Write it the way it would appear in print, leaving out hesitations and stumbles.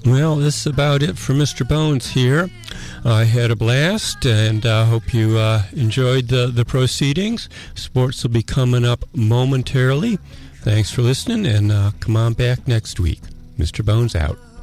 Well, this is about it for Mr. Bones here. I had a blast, and I hope you enjoyed the proceedings. Sports will be coming up momentarily. Thanks for listening, and come on back next week. Mr. Bones out.